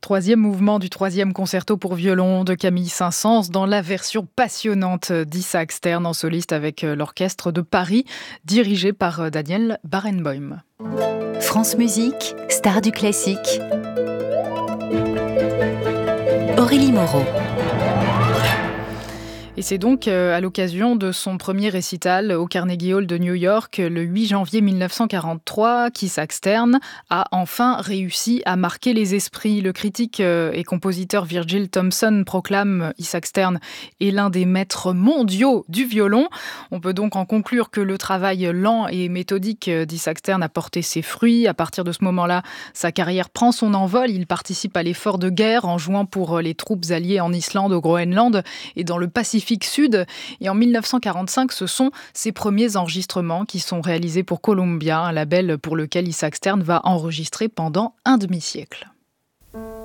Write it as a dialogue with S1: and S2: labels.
S1: Troisième mouvement du troisième concerto pour violon de Camille Saint-Saëns dans la version passionnante d'Isaac Stern en soliste avec l'orchestre de Paris dirigé par Daniel Barenboim.
S2: France Musique, star du classique. Aurélie Moreau.
S1: Et c'est donc à l'occasion de son premier récital au Carnegie Hall de New York le 8 janvier 1943 qu'Isaac Stern a enfin réussi à marquer les esprits. Le critique et compositeur Virgil Thomson proclame Isaac Stern est l'un des maîtres mondiaux du violon. On peut donc en conclure que le travail lent et méthodique d'Isaac Stern a porté ses fruits. À partir de ce moment-là, sa carrière prend son envol. Il participe à l'effort de guerre en jouant pour les troupes alliées en Islande, au Groenland et dans le Pacifique Sud. Et en 1945, ce sont ses premiers enregistrements qui sont réalisés pour Columbia, un label pour lequel Isaac Stern va enregistrer pendant un demi-siècle.